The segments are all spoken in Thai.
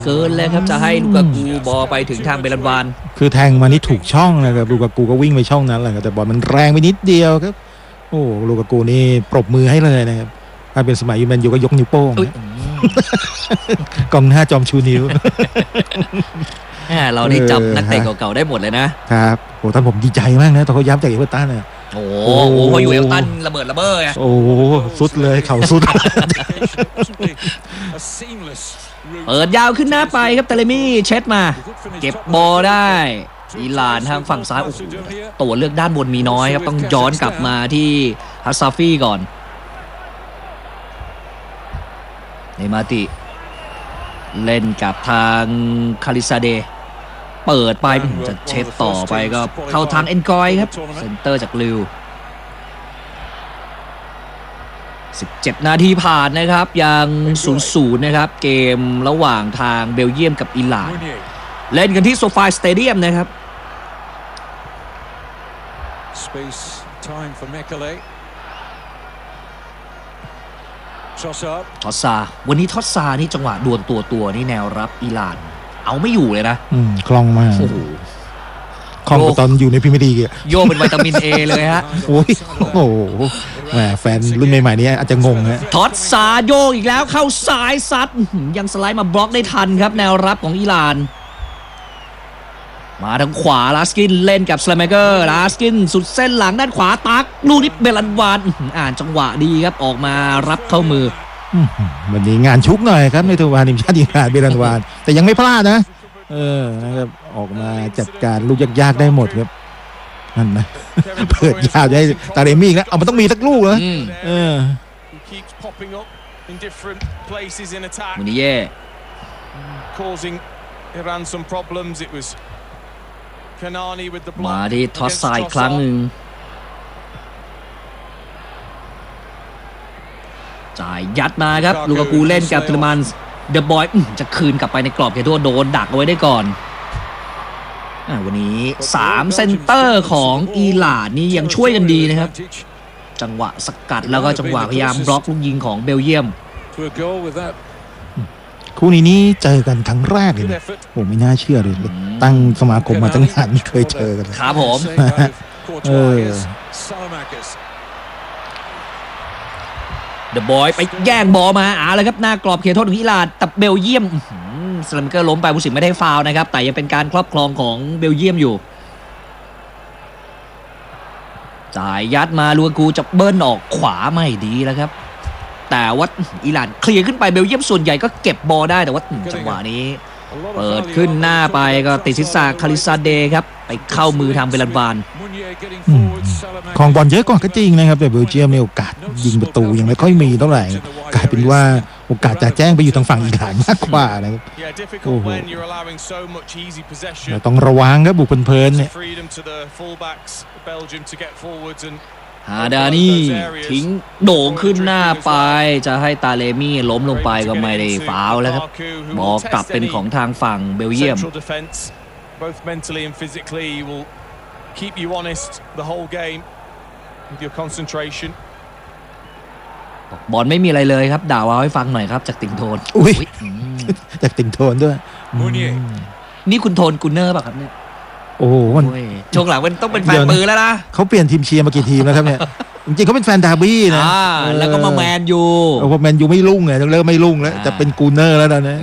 เกินเลยครับจะให้ลูกากูบอลไปถึงทางเบลันวานคือแทงมานี่ถูกช่องนะครับลูกากูก็วิ่งไปช่องนั้นแหละครับแต่บอลมันแรงไปนิดเดียวครับโอ้ลูกากูนี่ปรบมือให้เลยนะครับถ้าเป็นสมัยยูแมนยูก็ยกนิ้วโป้งกองหน้าจอมชูนิ้วเราได้จำนักเตะเก่าๆได้หมดเลยนะครับโอ้ท่านผมดีใจมากนะตอนเขาย้ำจากเอเวอร์ตันเนี่ยโอ้โหพออยู่เอเวอร์ตันระเบิดระเบ้อไงโอ้สุดเลยเข่าสุดเปิดยาวขึ้นหน้าไปครับเตเลมี่เช็ดมาเก็บบอลได้อิหร่านทางฝั่งซ้ายโอ้โหตัวเลือกด้านบนมีน้อยครับต้องย้อนกลับมาที่ฮัสซาฟี่ก่อนเนมาติเล่นกับทางคาริซาเดเปิดไปจะเช็ดต่อไปก็เข้าทางเอ็นกอยครับเซนเตอร์จากลิว17 นาทีผ่านนะครับยัง 0-0 นะครับเกมระหว่างทางเบลเยียมกับอิหร่านเล่นกันที่โซฟาสเตเดียมนะครับทอสซาวันนี้ทอสซานี่จังหวะดวลตัวนี่แนวรับอิหร่านเอาไม่อยู่เลยนะคล่องมากคล่องตอนอยู่ในพรีเมียร์ลีกโยเป็นวิตามินเอเลยฮะโอ้โหแหมแฟนรุ่นใหม่ๆนี้อาจจะงงฮะทอสซาโยอีกแล้วเข้าซ้ายซัดยังสไลด์มาบล็อกได้ทันครับแนวรับของอิหร่านมาทางขวาลาสกินเล่นกับสแลมเมเกอร์ลาสกินสุดเส้นหลังด้านขวาตักลูกนี้เบลันวานอ่านจังหวะดีครับออกมารับเข้ามือวันนี้งานชุกหน่อยครับในตัวทีมชาติอิหร่านเบลันวานแต่ยังไม่พลาดนะนะครับออกมาจัดการลูกยากๆได้หมดครับนั่นนะเปิดยาวได้ตาเรมี่แล้วมันต้องมีสักลูกนะมูนิเย่มาที่ทอสซาอีกครั้งหนึ่งจ่ายยัดมาครับลูกากูเล่นกับติลมันเดอะบอยจะคืนกลับไปในกรอบเขตโทษโดนดักเอาไว้ได้ก่อนวันนี้3เซนเตอร์ของอิหร่านนี่ยังช่วยกันดีนะครับจังหวะสกัดแล้วก็จังหวะพยายามบล็อกลูกยิงของเบลเยียมคู่นี้เจอกันครั้งแรกเลยนะโอ้ไม่น่าเชื่อเลยตั้งสมาคมมาตั้งนานไม่เคยเจอกันครับผมเดอะบอยไปแย่งบอลมาเลยครับหน้ากรอบเขตโทษของอิหร่านแต่เบลเยียมสแลมเกอร์ล้มไปผู้สินไม่ได้ฟาวล์นะครับแต่ยังเป็นการครอบครองของเบลเยียมอยู่จ่ายยัดมาลูกากูจะเบิ้ลออกขวาไม่ดีแล้วครับแต่ว่าอิหร่านเคลียร์ขึ้นไปเบลเยียมส่วนใหญ่ก็เก็บบอลได้แต่ว่าจังหวะนี้เปิดขึ้นหน้าไปก็ติดศีรษะคาริซาเดครับไปเข้ามือทางเบลันวานของบอลเยอะกว่าก็จริงนะครับแต่เบลเยียมมีโอกาสยิงประตูยังไม่ค่อยมีเท่าไหร่กลายเป็นว่าโอกาสจะแจ้งไปอยู่ทางฝั่งอิหร่านมากกว่านะครับโอ้โหต้องระวังครับบุกเพลินเนี่ยฮาดานี่ทิ้งโด่งขึ้นหน้าไปจะให้ตาเลมี่ล้มลงไปก็ไม่ได้ฟาวแล้วครับบอลกลับเป็นของทางฝั่งเบลเยียมบอลไม่มีอะไรเลยครับด่าวเอาให้ฟังหน่อยครับจากติงโทนจากติงโทนด้วยนี่คุณโทนกุนเนอร์ป่ะครับเนี่ยโอ้โหมันช่วงหลังมันต้องเป็นแฟนปืนแล้วนะเขาเปลี่ยนทีมเชียร์มากี่ทีมแล้วครับเนี่ยจริงๆเขาเป็นแฟนดาร์บี้นะแล้วก็มาแมนยูพอแมนยูไม่รุ่งไงเริ่มไม่รุ่งแล้วจะเป็นกูเนอร์แล้วนะ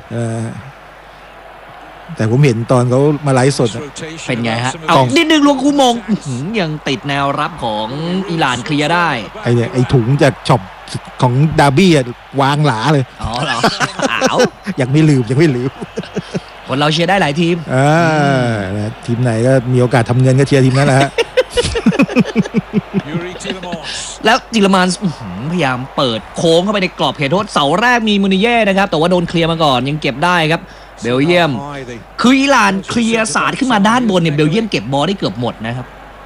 แต่ผมเห็นตอนเขามาไลฟ์สดเป็นไงฮะนิดนึงลวงคูมงยังติดแนวรับของอิหร่านเคลียร์ได้ไอ้ถุงจากช็อปของดาร์บี้วางหลาเลยอ๋อเหรอยังไม่ลืมคนเราเชียร์ได้หลายทีมทีมไหนก็มีโอกาสทำเงินก็เชียร์ทีมนั้นแหละฮะแล้วจิลมานพยายามเปิดโค้งเข้าไปในกรอบเขตโทษเสาแรกมีมูนิเย่นะครับแต่ว่าโดนเคลียร์มาก่อนยังเก็บได้ครับเบลเยียมคืออิหร่านเคลียร์สาดขึ้นมาด้านบนเนี่ยเบลเยียมเก็บบอลได้เกือบหมดนะครับ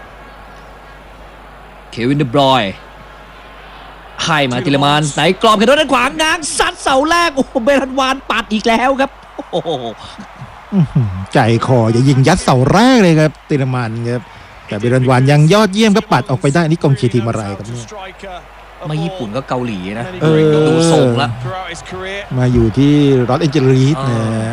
เควินเดบรอยให้มาจิลมานในกรอบเขตโทษด้านขวางง้างซัดเสาแรกโอ้เบลันวานปัดอีกแล้วครับโอ้ใจคออย่ายิงยัดเสาแรกเลยครับติลมันครับแต่เบลันวานยังยอดเยี่ยมก็ปัดออกไปได้นี่กองเชียร์ทีมอะไรครับเนี่ยไม่ญี่ปุ่นก็เกาหลีนะดูทรงละมาอยู่ที่ลอสแอนเจลิสนะ